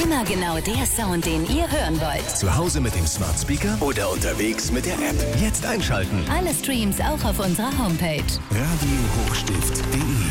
Immer genau der Sound, den ihr hören wollt. Zu Hause mit dem Smart Speaker oder unterwegs mit der App. Jetzt einschalten. Alle Streams auch auf unserer Homepage. radiohochstift.de